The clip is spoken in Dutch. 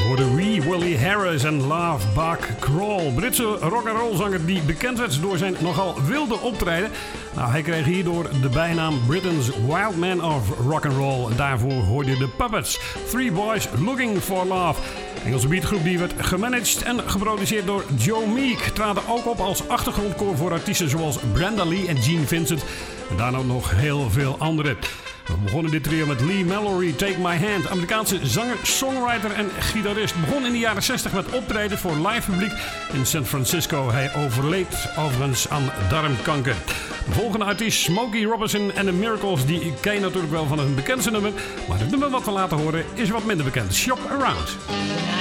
hoorde Wee Willie Harris en Love Buck Kroll. Britse rock'n'roll zanger die bekend werd door zijn nogal wilde optreden. Nou, hij kreeg hierdoor de bijnaam Britain's Wild Man of Rock'n'Roll. Daarvoor hoorde je de Puppets. Three Boys Looking for Love. Engelse beatgroep die werd gemanaged en geproduceerd door Joe Meek. Traden ook op als achtergrondkoor voor artiesten zoals Brenda Lee en Gene Vincent. En daarna nog heel veel anderen. We begonnen dit trio met Lee Mallory, Take My Hand. Amerikaanse zanger, songwriter en gitarist. Begon in de jaren 60 met optreden voor live publiek in San Francisco. Hij overleed overigens aan darmkanker. De volgende artiest, Smokey Robinson en The Miracles. Die ken je natuurlijk wel van hun bekendste nummer. Maar het nummer wat we laten horen is wat minder bekend. Shop Around.